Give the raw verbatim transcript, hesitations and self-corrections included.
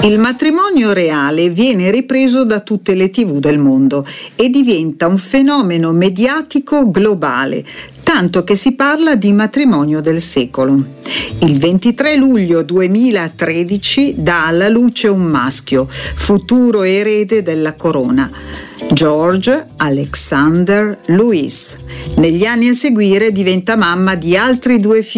Il matrimonio reale viene ripreso da tutte le tivù del mondo e diventa un fenomeno mediatico globale, tanto che si parla di matrimonio del secolo. Il ventitré luglio duemilatredici dà alla luce un maschio, futuro erede della corona, George Alexander Louis. Negli anni a seguire diventa mamma di altri due figli